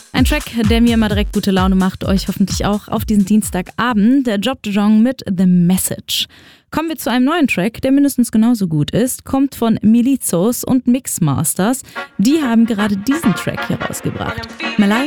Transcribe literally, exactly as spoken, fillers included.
Ein Track, der mir immer direkt gute Laune macht, euch hoffentlich auch auf diesen Dienstagabend. Der Job de Jong mit The Message. Kommen wir zu einem neuen Track, der mindestens genauso gut ist. Kommt von Milizos und Mixmasters. Die haben gerade diesen Track hier rausgebracht. My Life